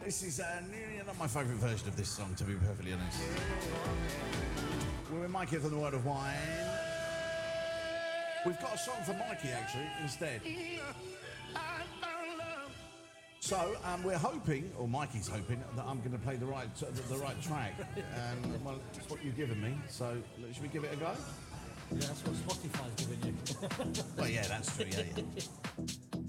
This is nearly not my favourite version of this song, to be perfectly honest. We're with Mikey from the World of Wine. We've got a song for Mikey, actually, instead. So we're hoping, or Mikey's hoping, that I'm going to play the right track. Well, it's what you've given me. So should we give it a go? Yeah, that's what Spotify's giving you. Well, yeah, that's true. Yeah.